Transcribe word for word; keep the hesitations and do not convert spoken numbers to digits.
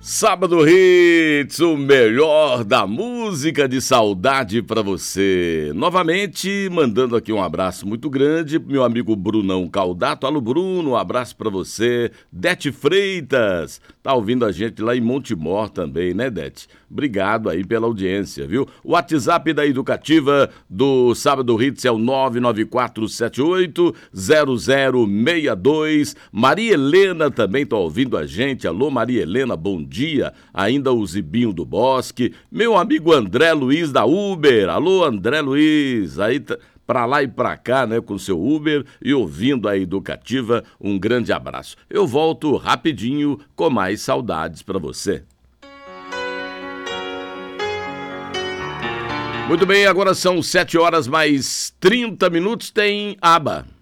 Sábado Hits, o melhor da música de saudade pra você. Novamente, mandando aqui um abraço muito grande pro meu amigo Brunão Caldato. Alô, Bruno, um abraço pra você. Dete Freitas, tá ouvindo a gente lá em Montemor também, né, Dete? Obrigado aí pela audiência, viu? O WhatsApp da Educativa do Sábado Hits é o nove nove quatro sete oito zero zero seis dois. Maria Helena também tá ouvindo a gente. Alô, Maria Helena, bom dia. dia, ainda o Zibinho do Bosque, meu amigo André Luiz da Uber, alô André Luiz, aí tá pra lá e pra cá, né, com seu Uber e ouvindo a Educativa, um grande abraço. Eu volto rapidinho com mais saudades pra você. Muito bem, agora são sete horas mais trinta minutos, tem aba.